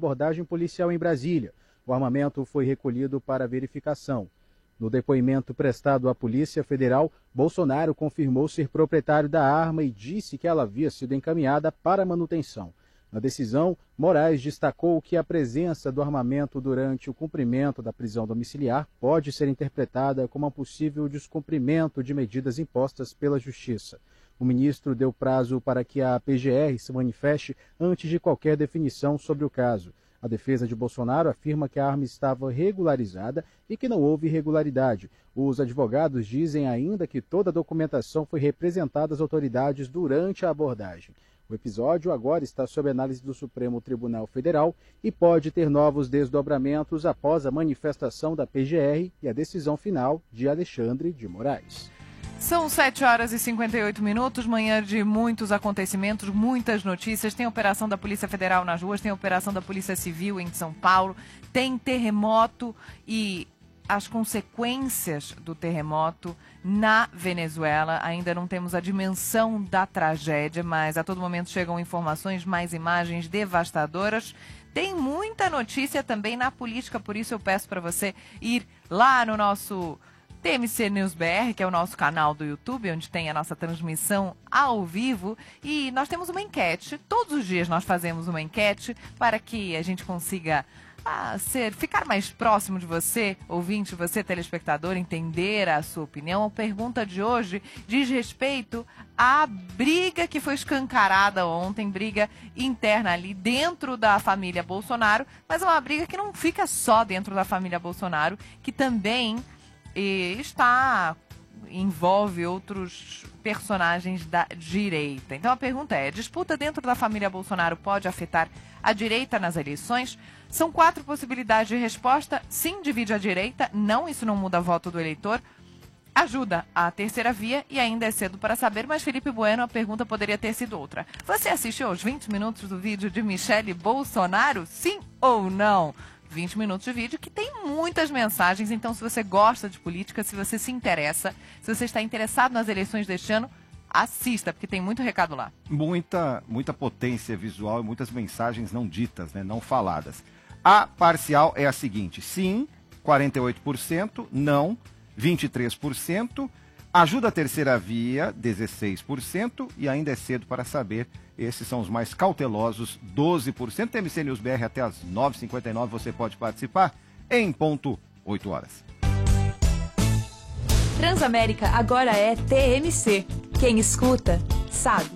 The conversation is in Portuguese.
abordagem policial em Brasília. O armamento foi recolhido para verificação. No depoimento prestado à Polícia Federal, Bolsonaro confirmou ser proprietário da arma e disse que ela havia sido encaminhada para manutenção. Na decisão, Moraes destacou que a presença do armamento durante o cumprimento da prisão domiciliar pode ser interpretada como um possível descumprimento de medidas impostas pela Justiça. O ministro deu prazo para que a PGR se manifeste antes de qualquer definição sobre o caso. A defesa de Bolsonaro afirma que a arma estava regularizada e que não houve irregularidade. Os advogados dizem ainda que toda a documentação foi representada às autoridades durante a abordagem. O episódio agora está sob análise do Supremo Tribunal Federal e pode ter novos desdobramentos após a manifestação da PGR e a decisão final de Alexandre de Moraes. São 7h58, manhã de muitos acontecimentos, muitas notícias. Tem operação da Polícia Federal nas ruas, tem operação da Polícia Civil em São Paulo, tem terremoto e as consequências do terremoto na Venezuela. Ainda não temos a dimensão da tragédia, mas a todo momento chegam informações, mais imagens devastadoras. Tem muita notícia também na política, por isso eu peço para você ir lá no nosso TMC News BR, que é o nosso canal do YouTube, onde tem a nossa transmissão ao vivo. E nós temos uma enquete, todos os dias nós fazemos uma enquete para que a gente consiga ficar mais próximo de você, ouvinte, você telespectador, entender a sua opinião. A pergunta de hoje diz respeito à briga que foi escancarada ontem, briga interna ali dentro da família Bolsonaro, mas é uma briga que não fica só dentro da família Bolsonaro, que também envolve outros personagens da direita. Então a pergunta é: disputa dentro da família Bolsonaro pode afetar a direita nas eleições? São 4 possibilidades de resposta. Sim, divide a direita. Não, isso não muda voto do eleitor. Ajuda a terceira via e ainda é cedo para saber, mas Felipe Bueno, a pergunta poderia ter sido outra. Você assistiu aos 20 minutos do vídeo de Michele Bolsonaro? Sim ou não? 20 minutos de vídeo que tem muitas mensagens, então se você gosta de política, se você se interessa, se você está interessado nas eleições deste ano, assista, porque tem muito recado lá. Muita potência visual e muitas mensagens não ditas, né, não faladas. A parcial é a seguinte: sim, 48%, não, 23%, ajuda a terceira via, 16%, e ainda é cedo para saber. Esses são os mais cautelosos, 12%. TMC News BR até às 9h59 você pode participar em ponto 8 horas. Transamérica agora é TMC. Quem escuta, sabe.